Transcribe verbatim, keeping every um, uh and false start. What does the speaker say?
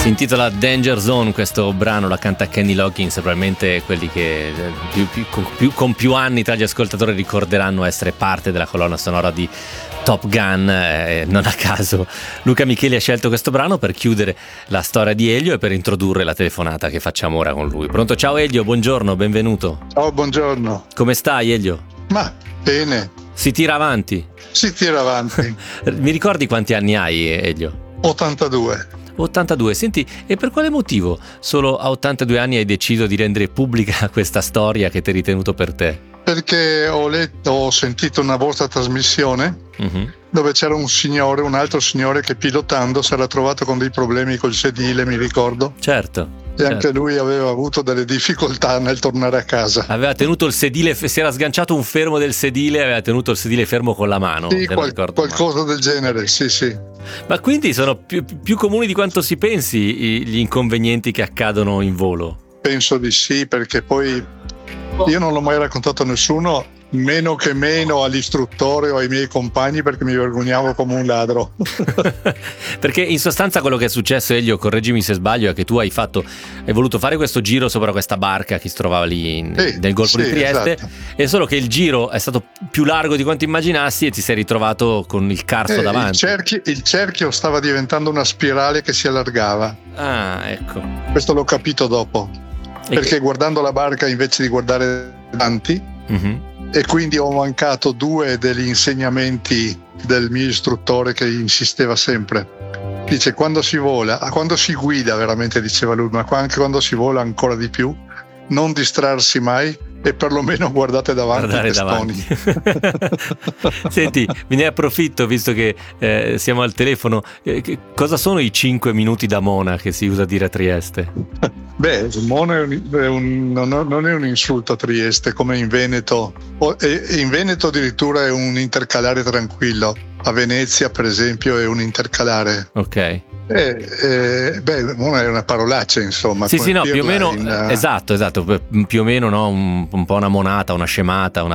Si intitola Danger Zone questo brano, la canta Kenny Loggins, probabilmente quelli che più, più, con, più, con più anni tra gli ascoltatori ricorderanno essere parte della colonna sonora di Top Gun, eh, non a caso Luca Micheli ha scelto questo brano per chiudere la storia di Elio e per introdurre la telefonata che facciamo ora con lui. Pronto? Ciao Elio, buongiorno, benvenuto. Ciao, buongiorno. Come stai Elio? Ma bene. Si tira avanti? Si tira avanti. Mi ricordi quanti anni hai Elio? ottantadue. ottantadue, senti, e per quale motivo solo a ottantadue anni hai deciso di rendere pubblica questa storia che ti hai ritenuto per te? Perché ho letto, ho sentito una vostra trasmissione Uh-huh. dove c'era un signore, un altro signore che pilotando si era trovato con dei problemi col sedile, mi ricordo. Certo. E certo. anche lui aveva avuto delle difficoltà nel tornare a casa. Aveva tenuto il sedile, si era sganciato un fermo del sedile, aveva tenuto il sedile fermo con la mano. Sì, qual- qualcosa male. del genere, sì, sì. Ma quindi sono più, più comuni di quanto si pensi gli inconvenienti che accadono in volo? Penso di sì, perché poi io non l'ho mai raccontato a nessuno, meno che meno all'istruttore o ai miei compagni, perché mi vergognavo come un ladro. Perché in sostanza quello che è successo, Elio, correggimi se sbaglio, è che tu hai fatto hai voluto fare questo giro sopra questa barca che si trovava lì in, sì, nel Golfo sì, di Trieste, esatto. E solo che il giro è stato più largo di quanto immaginassi e ti sei ritrovato con il carso eh, davanti. Il cerchio, il cerchio stava diventando una spirale che si allargava. Ah, ecco. Questo l'ho capito dopo, E perché che... guardando la barca invece di guardare davanti, uh-huh. e quindi ho mancato due degli insegnamenti del mio istruttore che insisteva sempre. Dice: quando si vola, quando si guida veramente, diceva lui, ma anche quando si vola ancora di più, non distrarsi mai e perlomeno guardate davanti i testoni. Senti, me ne approfitto visto che eh, siamo al telefono. Eh, che, cosa sono i cinque minuti da mona che si usa a dire a Trieste? Beh, mona è un, è un, non è un insulto a Trieste come in Veneto. In Veneto addirittura è un intercalare tranquillo. A Venezia, per esempio, è un intercalare. Ok. Eh, eh, beh, mona è una parolaccia, insomma. Sì, sì, no, più o meno, in, esatto, esatto, più o meno, no, un, un po' una monata, una scemata, una